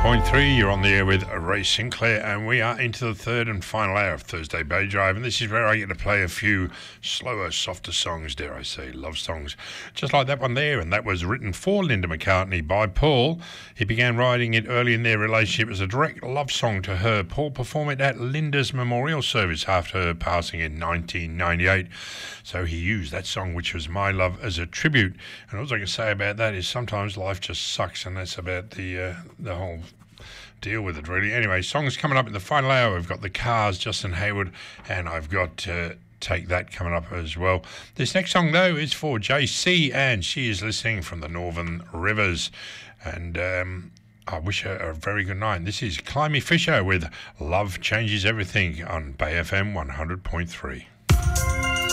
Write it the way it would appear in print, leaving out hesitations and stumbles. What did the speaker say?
100.3. You're on the air with Ray Sinclair, and we are into the third and final hour of Thursday Bay Drive, and this is where I get to play a few slower, softer songs, dare I say, love songs, just like that one there, and that was written for Linda McCartney by Paul. He began writing it early in their relationship as a direct love song to her. Paul performed it at Linda's memorial service after her passing in 1998, so he used that song, which was My Love, as a tribute. And all I can say about that is sometimes life just sucks, and that's about the whole deal with it, really. Anyway, songs coming up in the final hour. We've got The Cars, Justin Hayward, and I've got Take That coming up as well. This next song, though, is for JC, and she is listening from the Northern Rivers. And I wish her a very good night. This is Climby Fisher with Love Changes Everything on Bay FM 100.3.